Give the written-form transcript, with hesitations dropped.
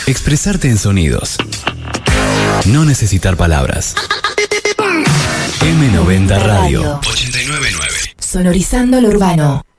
Expresarte en sonidos. No necesitar palabras. M90 Radio 89.9. Sonorizando lo urbano.